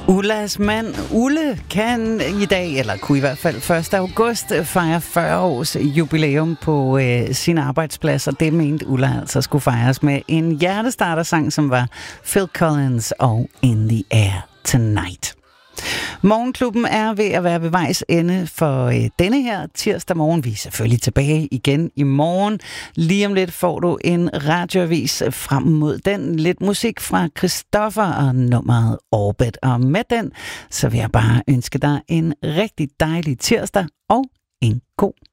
Ullas mand Ulle kan i dag, eller kunne i hvert fald 1. august, fejre 40 års jubilæum på sin arbejdsplads, og det mente Ulla altså skulle fejres med en hjertestartersang, som var Phil Collins og In the Air Tonight. Morgenklubben er ved at være ved vejs ende for denne her tirsdag morgen. Vi er selvfølgelig tilbage igen i morgen. Lige om lidt får du en radioavis frem mod den. Lidt musik fra Christoffer og nummeret Orbit. Og med den, så vil jeg bare ønske dig en rigtig dejlig tirsdag og en god